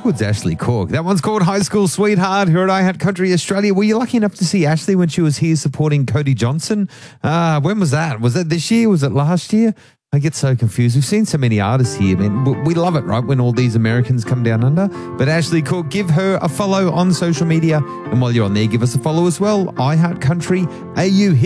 Blackwood's Ashley Cork. That one's called High School Sweetheart, here at iHeart Country Australia. Were you lucky enough to see Ashley when she was here supporting Cody Johnson? When was that? Was that this year? Was it last year? I get so confused. We've seen so many artists here, man. We love it, right, when all these Americans come down under. But Ashley Cork, give her a follow on social media. And while you're on there, give us a follow as well. iHeart Country AU.